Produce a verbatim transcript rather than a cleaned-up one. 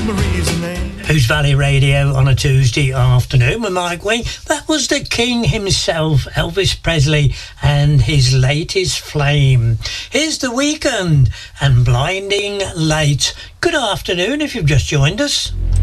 Rosemary's the name. Who's Valley Radio on a Tuesday afternoon with Mike Wing. That was the king himself, Elvis Presley, and his latest flame. Here's The Weeknd and Blinding Light. Good afternoon if you've just joined us.